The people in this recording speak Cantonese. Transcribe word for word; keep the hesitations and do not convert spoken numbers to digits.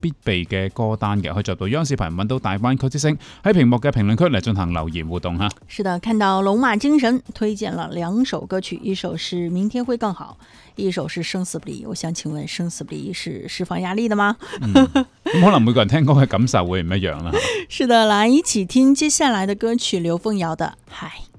必備嘅歌單嘅，可以做到央視頻揾到大灣區之聲，喺屏幕嘅評論區嚟進行留言互動哈。 是的，看到龍馬精神推薦了兩首歌曲，一首是明天會更好，一首是生死不離。我想請問生死不離是釋放壓力的嗎？ 嗯，咁可能每個人聽歌嘅感受會唔一樣啦。 是的，來一起聽接下來的歌曲，劉鳳瑤的海。